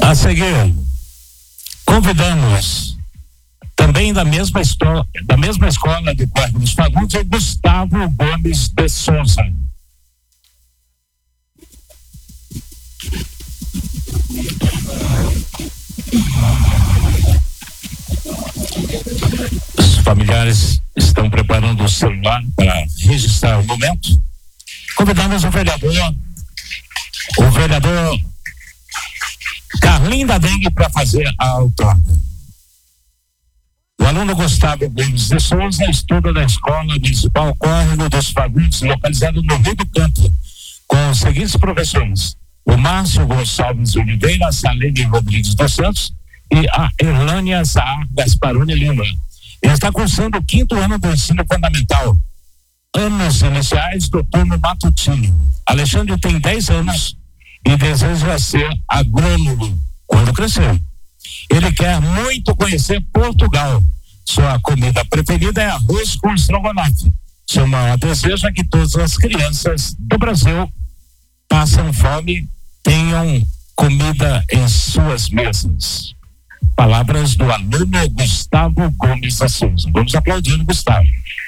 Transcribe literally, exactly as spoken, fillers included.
A seguir, convidamos também da mesma escola, da mesma escola de Córrego dos Fagundes, o Gustavo Gomes de Souza. Os familiares estão preparando o celular para registrar o momento. Convidamos o vereador, o vereador Carlinho da Dengue para fazer a outorga. O aluno Gustavo Gomes de Souza estuda na Escola Municipal Córrego dos Fagundes, localizado no Rio do Canto, com os seguintes professores: o Márcio Gonçalves Oliveira, a Salene Rodrigues dos Santos e a Erlânia Saar Gasparoni Lima. Ele está cursando o quinto ano do ensino fundamental, anos iniciais do turno matutino. Alexandre tem dez anos e deseja ser agrônomo quando crescer. Ele quer muito conhecer Portugal. Sua comida preferida é arroz com estrogonofe. Seu maior desejo é que todas as crianças do Brasil passam fome, tenham comida em suas mesas. Palavras do aluno Gustavo Gomes da Souza. Vamos aplaudir o Gustavo.